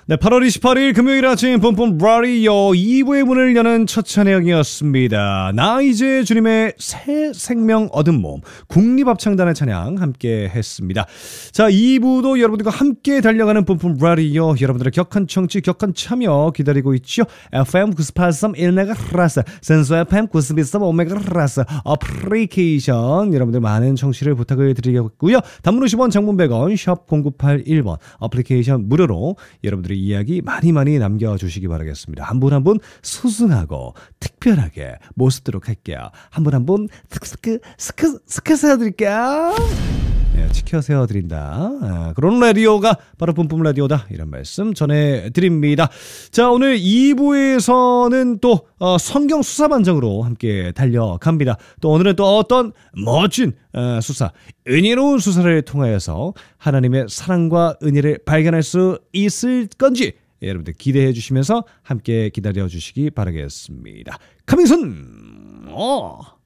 네, 8월 28일 금요일 아침 뿜뿜 라디오 2부의 문을 여는 첫 찬양이었습니다. 나 이제 주님의 새 생명 얻은 몸 국립합창단의 찬양 함께 했습니다. 자, 2부도 여러분들과 함께 달려가는 뿜뿜 라디오, 여러분들의 격한 청취, 격한 참여 기다리고 있죠. FM 98.1MHz, 센서 FM 92.5MHz 어플리케이션 여러분들 많은 청취를 부탁을 드리겠고요. 단문 50원, 장문 100원, 샵 0981번 어플리케이션 무료로 여러분들의 이야기 많이 남겨주시기 바라겠습니다. 한 분 한 분 소중하고 특별하게 모시도록 할게요. 한 분 한 분 스크 세워드릴게요. 네, 치켜 세워드린다. 그런 라디오가 바로 뿜뿜 라디오다, 이런 말씀 전해드립니다. 자, 오늘 2부에서는 또 성경 수사반장으로 함께 달려갑니다. 또 오늘은 또 어떤 멋진 수사, 은혜로운 수사를 통하여서 하나님의 사랑과 은혜를 발견할 수 있을 건지 여러분들 기대해 주시면서 함께 기다려 주시기 바라겠습니다. 카밍순